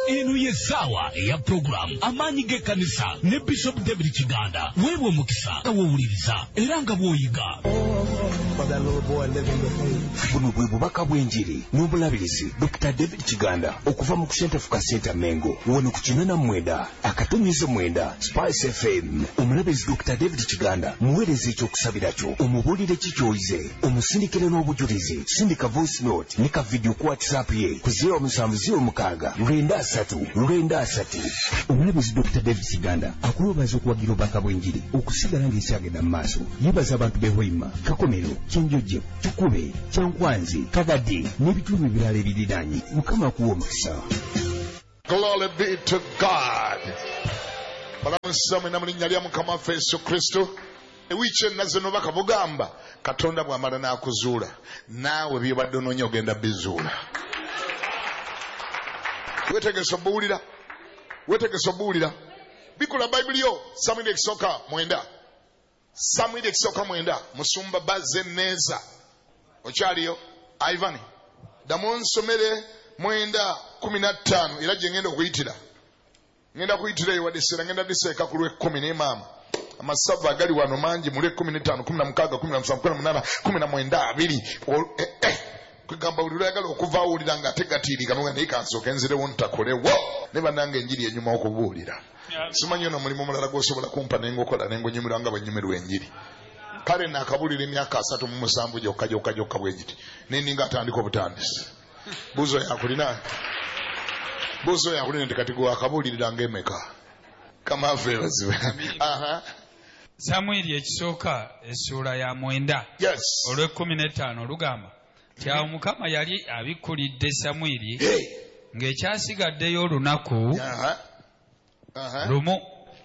eno yesawa ya program amanyi gekanisa ne Bishop David Kiganda wewe mukisa awuliriza era nga bwoyiga buno bwe bubaka bw'enjiri n'obulabirizi Dr. David Kiganda okuva mu Center for Center Mengo wano ku 89 akatumize 9 Spice FM. Omulabizi Dr. David Kiganda muweereza ekyokusabira kyo omubulire kikyoyize omusindikire n'obujulizi sindika voice note ne ka video ku WhatsApp ye ku 0709 omulabizi Dr. David Kiganda akulobaza okuwagira obubaka bw'enjiri okusigala ng'ekyagenda mu maaso. Yebaza abantu behoima Kakomero, Kyenjojo, Tukube, Kyankwanzi, Kagadi n'ebitundu ebirala ebiriranye. Mukama kuwa omukisa. Glory be to God. Balamusizamu na mulinnya lya Mukama waffe Yesu Kristo. Ewiiki ennaze n'obubaka bugamba Katonda bw'amala n'akuzuula naawe byobadde onoonya ogenda bizuula. Weetegese obuwulira bikula Bayibuli yo Samwiri ekisooka 9 Samwiri ekisooka 9 Musumba Bazeneeza okyaliyo Ivan damu nsomere 9:15 era gye ngenda okuyitira eyo wadde essera ngenda diseeka ku lw'ekkumi ne maama amasava agali wano mangi mu lw'e15 16 17 18 19 kwegamba buli lwayagala okuva awulira nga tegatiirika noga naye kansooka enzirewo ntakolewo ne bannange enjiri enyuma okubuulira simanyi ono mulimu mulala gw'osobola kumpa nengokola nengonyumirwa nga banyumirwa enjiri kale naakabulira emyaka 37 gyokka bwe giti neninga atandika obutandisi buzo yakulina nti kati gwe akabulirira ng'emeka kamave bazibe. Samwiri ekisooka essuula ya 9 olw'e15 lugamba nti awo Mukama yali abikkulidde Samwiri ng'ekyasigaddeyo olunaku lumu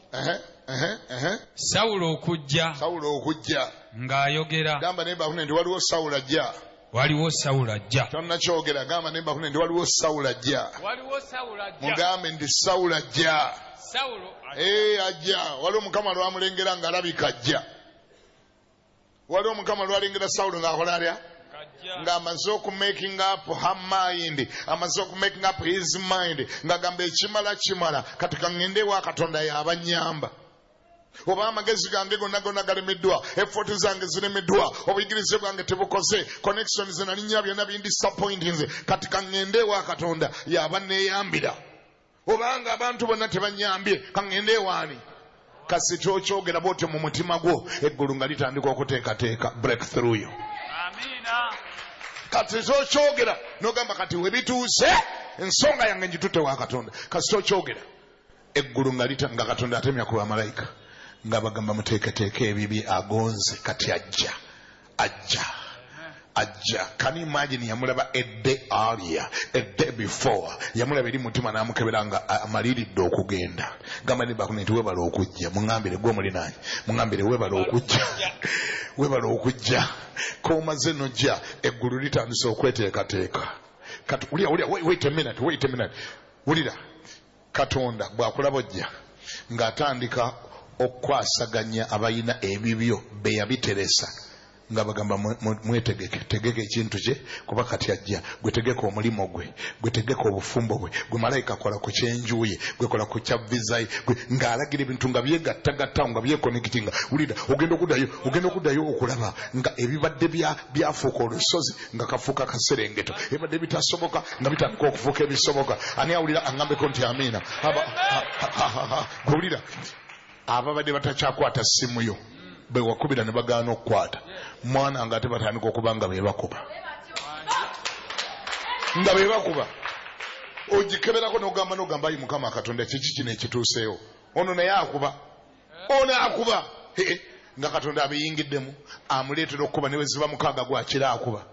Sawulo okujja ng'ayogera gamba naye bakune nti waliwo Sawulo ajja tonnakyogera gamba naye bakune nti waliwo Sawulo ajja mugambe nti Sawulo ajja ajja waliwo Mukama lwamulengera ng'alabika ajja waliwo Mukama lwalengera Sawulo ng'akola atya ng'amaze okumaking up her mind amaze okumaking up his mind ng'agamba ekimala kati kaŋŋende ewa Katonda y'abanyamba oba amagezi gange gonna galemeddwa effort zange ziremeddwa obuyigirize bwange tebukoze connection ze nalinnya byonna bindisappointinze kati kaŋŋende ewa Katonda y'aba neeyambira obanga abantu bonna tebanyambye kaŋŋende ewaani kasita okyogera bw'otyo mu mutima gwo eggulu nga litandika okuteekateeka breakthrough yo. Kati okyogera n'ogamba kati webituuse ensonga yange njitutte wa Katonda kasita okyogera eggulu nga Katonda atemya ku bamalayika nga bagamba muteeketeeke ebibi agonze kati ajja. Can you imagine yamulaba a day earlier, a day before yamulaba eri mutima n'amukebera nga amaliridde okugenda gamba ne bakune nti webala okujja muŋŋambire gwe muli nanyi muŋŋambire webala okujja komaze nojja eggulu litandise okweteekateeka kati wait a minute wulira Katonda bw'akulaba ojja ng'atandika okukwasaganya abalina ebibyo be yabiteresa nga bagamba tegeka ekintu kye kuba kati ajja gwe tegeka omulimu gwe tegeka obufumbo bwe gwe malayika kola ku kyenjuye gwe kola ku kya vizayi ng'alagira ebintu nga byegattagatta nga byekonekitinga wulira ogenda okuddayo okulaba nga ebibadde byafuuka olusozi nga kafuuka kaserengeta ebadde bitasoboka nga bitandika okufuuka ebisoboka ani awulira aŋambeko nti amiina gwewulira ababadde batakyakwata simu yo be wakubira ne bagaana okukwata mwana nga ate batandika okuba nga bebakuba ogikeberako n'ogamba ayi Mukama Katonda kiki kino ekituuseewo ono naye akuba nga Katonda abiyingiddemu amuleetera okuba ne weziba 6 gwakira akuba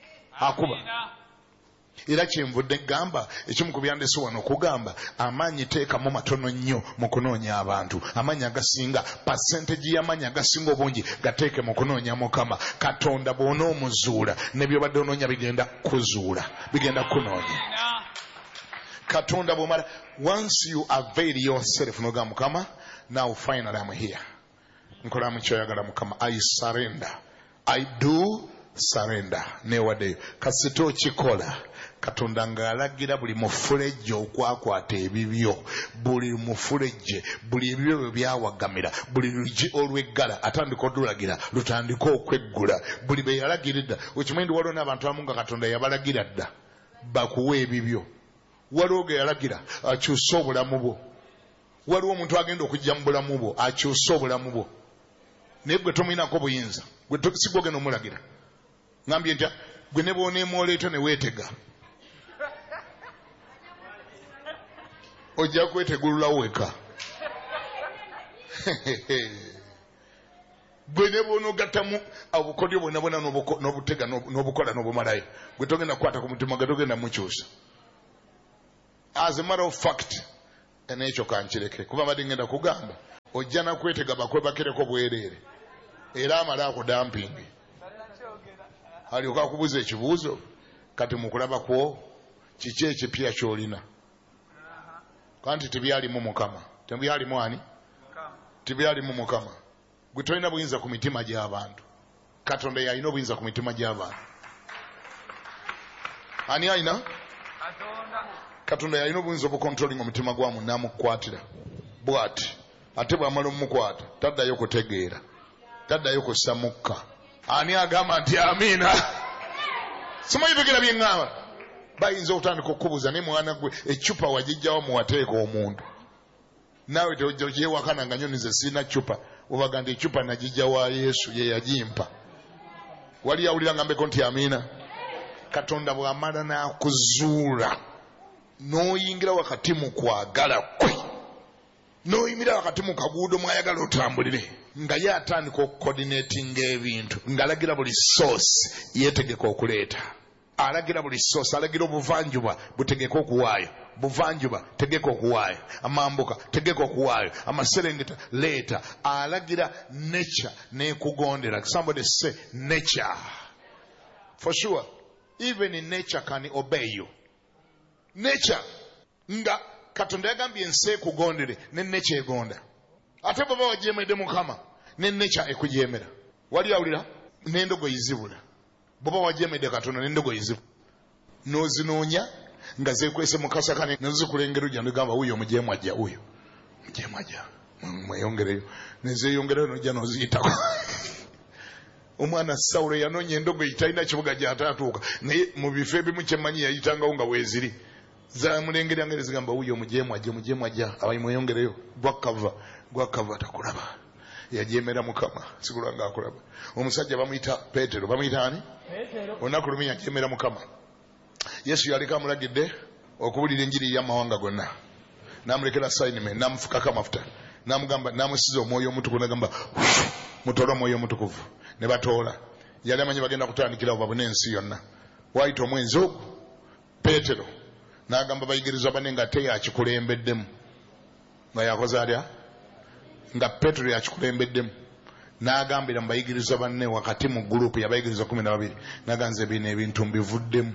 era kyenvudde gamba ekimu ku byandese wano okugamba amaanyi teekamu matono nnyo mu kunoonya abantu amaanyi agasinga percentage y'amaanyi agasinga obungi gateeke mu kunoonya Mukama Katonda bw'onoomuzuula ne byobadde onoonya bigenda kunoonya Katonda bw'omala once you avail yourself n'ogamba Mukama now finally I'm here nkolamu kyoyagala Mukama I surrender I do surrender newaddeyo kasita okikola Katonda ng'alagira buli mufulejje okwakwata ebibyo buli mufulejje buli ebibyo bwe byawagamira buli lugi olweggala atandika odulagira lutandika okweggula buli be yalagiridda okimanyi waliwo n'abantu abamu nga Katonda yabalagira dda bakuwa ebibyo waliwo ge yalagira akyusa obulamu bwo waliwo omuntu agenda okujja mu bulamu bwo akyusa obulamu bwo naye gwe tomulinako buyinza gwe si gwe ogenda omulagira ngambye ntya gwe ne bw'oneemwoleeta ne weetega ojja kwetegululawo weka gwe ne bw'onoogattamu obukodyo bwonna bwonna n'obutega n'obukola n'obumalayo gwe togenda kukwata ku mutima gwe togenda mukyusa. As a matter of fact n'ekyo kankireke kuba mbadde ngenda kugamba ojja nakwetega bakwebakereko bwereere era amala akudampingi alyoka akubuza ekibuuzo kati mukulaba kwo kiki ekipya ky'olina kanti tebyalimu Mukama tebyalimu ani tebyalimu Mukama gwe tolina buyinza ku mitima gy'abantu Katonda yalina obuyinza ku mitima gy'abantu ani alina Katonda yalina obuyinza obukontrolinga omutima gwamu n'amukwatira bw'ati ate bw'amala omukwata taddayo kutegeera taddayo kussa mukka ani agamba nti amiina simanyi bigera byeŋŋamba bayinza okutandika okubuuza naye mwana gwe eccupa wagijjawo muwateeka omuntu naawe teogyewakana nga nyoni ze sirina ccupa obaga nti eccupa nagijja wa Yesu ye yagimpa wali yawulira ngambeko nti amiina Katonda bw'amala n'akuzuula n'oyingira wakati mu kwagala kwe n'oyimira wakati mu kaguudo mwayagala otambulire nga ye atandika okucoordinatinga ebintu ng'alagira buli source yeetegeka okuleeta alagira buli source alagira obuvanjuba butegeka okuwaayo buvanjuba tegeka okuwaayo amambuka tegeka okuwaayo amaserengeta leeta alagira nature n'ekugondera. Somebody say nature. For sure even in nature can obey you. Nature nga Katonda yagambye ensi ekugondere ne nature egonda ate baba wajeemedde Mukama ne nature ekujeemera wali awulira n'endogoyi zibula baba wajeemedde Katonda n'endogoyi zibula n'ozinoonya nga zeekwese mu kasakane nezikulengera ojja nogamba wuyo omujeemu ajja wuyo omujeemu ajja mweyongereyo nezeeyongerayo nojja noziyitako omwana Sawulo yanoonya endogoyi talina kibuga gy'ataatuuka naye mu bifo ebimu kyemmanyi yayitangawo nga weeziri zamulengera ngere zigamba wuyo omujeemu ajja abayi mweyongereyo gwakava takulaba yajeemera Mukama sikulanga akulaba. Omusajja bamuyita Peetero bamuyita ani olunaku lumu yajeemera Mukama. Yesu yaleka amulagidde okubuulira enjiri y'amawanga gonna n'amulekera assignment n'amufukako amafuta n'amugamba n'amusiza omwoyo omutukuvu n'agamba mutoole omwoyo omutukuvu ne batoola yali amanyi bagenda kutandikirawo babune ensi yonna. Waayita omwezi ogwo Peetero n'agamba bayigirizwa banne nga te yakikulembeddemu nga yakoze atya nga Peetero yakikulembeddemu n'agambira mu bayigirizwa banne wakati mu gurupu yabayigirizwa 12 n'aganze bino ebintu mbivuddemu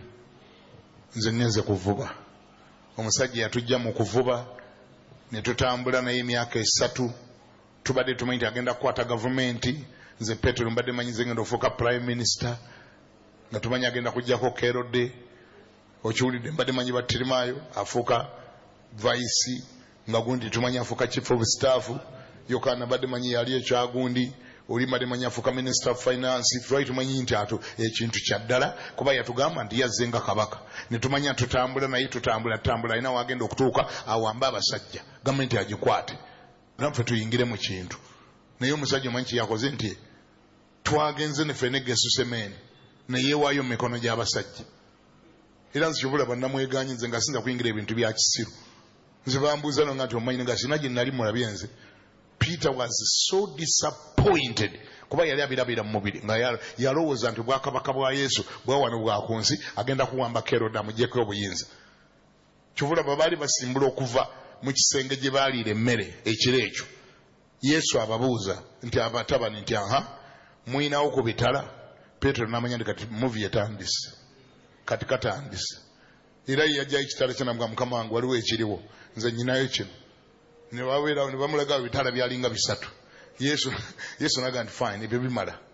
nze ngenze kuvuba. Omusajja yatujja mu kuvuba ne tutambula naye emyaka 3 tubadde tumanyi nti agenda kukwata gavumenti. Nze Peetero mbadde manyize ngenda ofuuka prime minister nga tumanyi agenda kujjako Kerode okiwulidde mbadde manyi Batirimayo afuuka vice nga gundi tumanyi afuuka chief of staff Yokana badde manyi yali ekyagundi oli mbadde manyi afuuka minister of finance twali tumanyi nti ato ekintu kya ddala kuba yatugamba nti yazze nga kabaka ne tumanya tutambula naye tutambula alina wagenda okutuuka awamba abasajja gavumenti agikwate naffe tuyingire mu kintu. Naye omusajja omanyi kyeyakoze nti twagenze ne ffene gesusemeeni ne yeewaayo mu mikono gy'abasajja era nze kyobula bannamweganyi nze nga sinza kuyingira ebintu bya kisiru nze bambuuza no nga nti omanyi nga sina gye nali mulabye nze. Peter was so disappointed kuba yali abirabira mu mubiri nga yalowooza nti obwakabaka bwa Yesu bwawano bwa ku nsi agenda kuwamba Kerode amugyeko obuyinza. Kyovula babaali basimbula okuva mu kisenge gye baaliira emmere ekiro ekyo. Yesu ababuuza nti abatabani nti muyinawo ku bitala. Petero n'amanya nti kati muvi etandise kati katandise era yajjayo ekitala kyanabwa Mukama wange waliwo ekiriwo nze nyinayo kino ne baweerawo ne bamulagawo bitala byalinga 3. Yesu naga nti fine ebyo bimala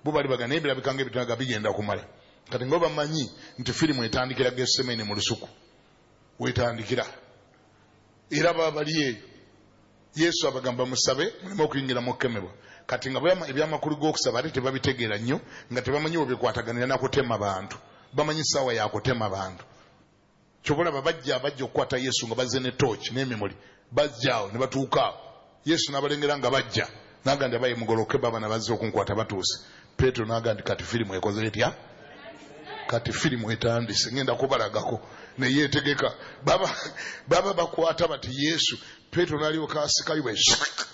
bo bali bagana ebirabika ng'ebitanga bigenda kumala kati ngoba manyi nti firimu etandikira Getsemane mu lusuku wetandikira era babali eyo Yesu abagamba musabe mulimo okuyingira mu kemebwa kati nga ebyamakulu g'okusaba ate tebabitegeera nnyo nga tebamanyi obikwataganira nakutema bantu bamanyi ssaawa yakutema bantu kyobalaba bajja okukwata Yesu nga bazze ne tooki n'emimuli bajja awo ne batuuka awo Yesu n'abalengera nga bajja n'agamba nti abaye mugoloke baba bazze okunkwata batuuse Petero n'agamba nti kati firimu ekoze etya kati firimu etandise ngenda kubalagako neyeetegeka baba bakwata bati Yesu Petero n'alyoka asikayo bwe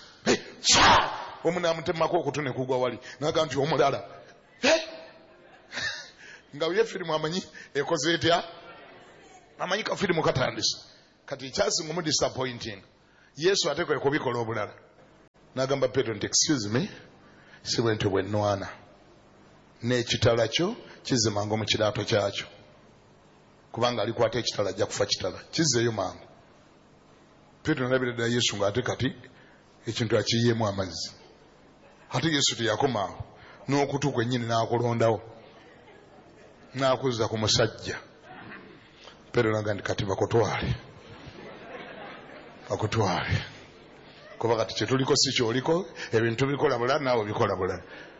omu n'amutemako okutu ne kugwa wali n'agamba nti omulala nga ye firimu amanyi ekoze etya amanyi ka firimu katandise kati ekyasinga omu disappointing Yesu ate kwe kubikola obulala n'agamba Petero nti excuse me si bwe nti bwe nnwana n'ekitala kyo kizze mangu mu kiraato kyakyo kubanga alikwata ekitala ajja kufa kitala kizzeeyo mangu Petero n'alabira ddala Yesu ng'ate kati ekintu akiyiyeemu amazzi ate Yesu teyakomaawo n'okutu kwennyini n'akulondawo n'akuzza ku musajja Petero n'agamba nti kati bakutwale kuba kati kyetuliko si kyoliko ebintu bikola bulala naawe bikola bulala